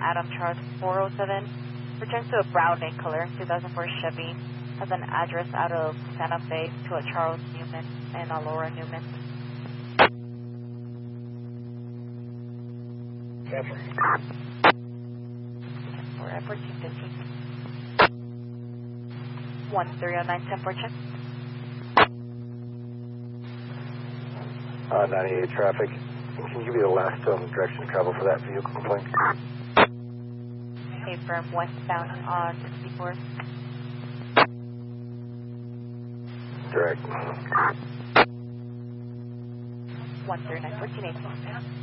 Adam Charles 407. Returns to a brown in color, 2004 Chevy. Has an address out of Santa Fe to a Charles Newman and a Laura Newman. For effort, 1309 10 check. 98 traffic. Can you give me the last direction of travel for that vehicle complaint? A firm westbound on 64. Direct. 139 1418.